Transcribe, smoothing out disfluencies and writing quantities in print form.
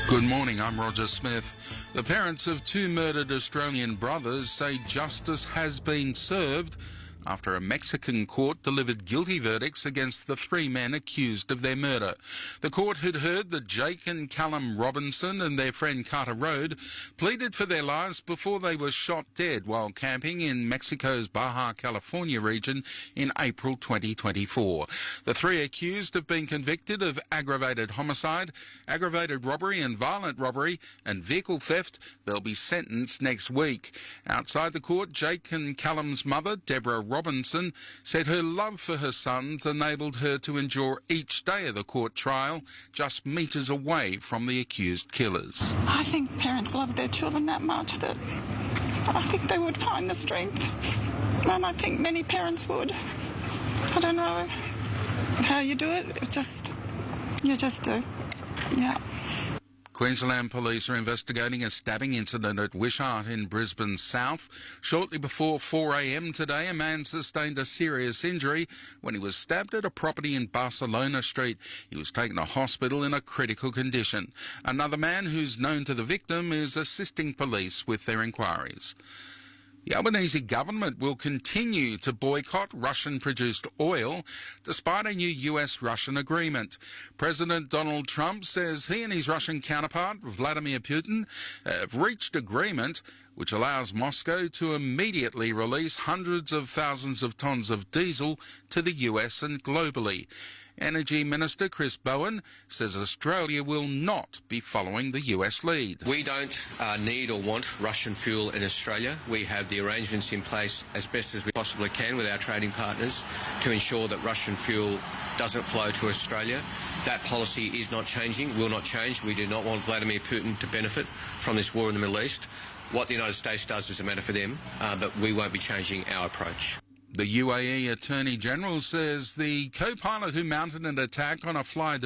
Good morning, I'm Roger Smith. The parents of two murdered Australian brothers say justice has been served after a Mexican court delivered guilty verdicts against the three men accused of their murder. The court had heard that Jake and Callum Robinson and their friend Carter Road pleaded for their lives before they were shot dead while camping in Mexico's Baja California region in April 2024. The three accused have been convicted of aggravated homicide, aggravated robbery and violent robbery, and vehicle theft. They'll be sentenced next week. Outside the court, Jake and Callum's mother, Deborah Robinson, said her love for her sons enabled her to endure each day of the court trial just metres away from the accused killers. I think parents love their children that much that I think they would find the strength, and I think many parents would. I don't know how you do it, you just do. Yeah. Queensland Police are investigating a stabbing incident at Wishart in Brisbane South. Shortly before 4 a.m. today, a man sustained a serious injury when he was stabbed at a property in Barcelona Street. He was taken to hospital in a critical condition. Another man who's known to the victim is assisting police with their inquiries. The Albanese government will continue to boycott Russian-produced oil despite a new US-Russian agreement. President Donald Trump says he and his Russian counterpart, Vladimir Putin, have reached agreement which allows Moscow to immediately release hundreds of thousands of tonnes of diesel to the US and globally. Energy Minister Chris Bowen says Australia will not be following the US lead. We don't need or want Russian fuel in Australia. We have the arrangements in place as best as we possibly can with our trading partners to ensure that Russian fuel doesn't flow to Australia. That policy is not changing, will not change. We do not want Vladimir Putin to benefit from this war in the Middle East. What the United States does is a matter for them, but we won't be changing our approach. The UAE Attorney General says the co-pilot who mounted an attack on a flight